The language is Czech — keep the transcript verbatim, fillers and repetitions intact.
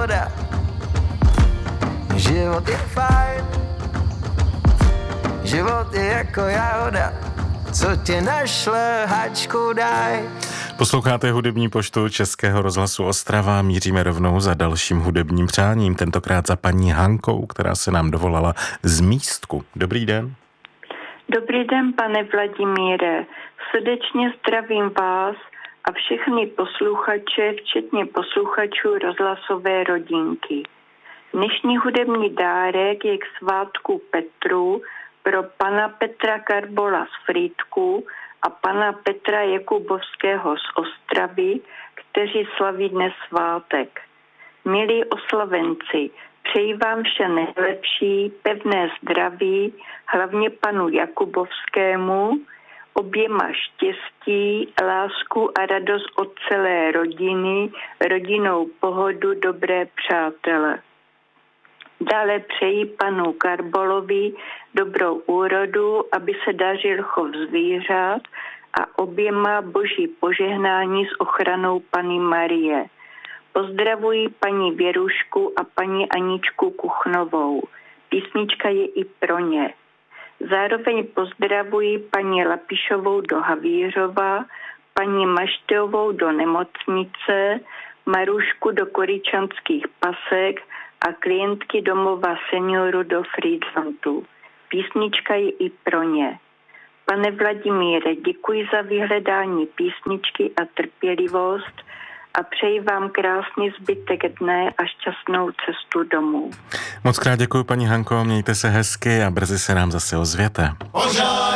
jahoda. Život je fajn, život je jako jahoda, co tě našle, hačku daj. Posloucháte hudební poštu Českého rozhlasu Ostrava. Míříme rovnou za dalším hudebním přáním, tentokrát za paní Hankou, která se nám dovolala z Místku. Dobrý den. Dobrý den, pane Vladimíre. Srdečně zdravím vás a všechny posluchače, včetně posluchačů rozhlasové rodinky. Dnešní hudební dárek je k svátku Petru pro pana Petra Karbola z Frýdku a pana Petra Jakubovského z Ostravy, kteří slaví dnes svátek. Milí oslavenci, přeji vám vše nejlepší, pevné zdraví, hlavně panu Jakubovskému, oběma štěstí, lásku a radost od celé rodiny, rodinnou pohodu, dobré přátele. Dále přeji panu Karbolovi dobrou úrodu, aby se dařil chov zvířat a oběma boží požehnání s ochranou Panny Marie. Pozdravuji paní Věrušku a paní Aničku Kuchnovou. Písnička je i pro ně. Zároveň pozdravuji paní Lapišovou do Havířova, paní Mašteovou do nemocnice, Marušku do Koryčanských pasek a klientky domova seniorů do Friedlandu. Písnička je i pro ně. Pane Vladimíre, děkuji za vyhledání písničky a trpělivost a přeji vám krásný zbytek dne a šťastnou cestu domů. Moc krát děkuji, paní Hanko, mějte se hezky a brzy se nám zase ozvěte.